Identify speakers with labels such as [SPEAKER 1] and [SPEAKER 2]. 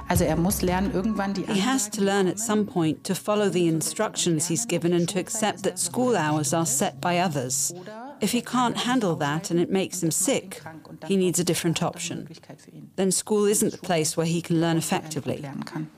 [SPEAKER 1] He has to learn at some point to follow the instructions he's given and to accept that school hours are set by others. If he can't handle that and it makes him sick, he needs a different option. Then school isn't the place where he can learn effectively.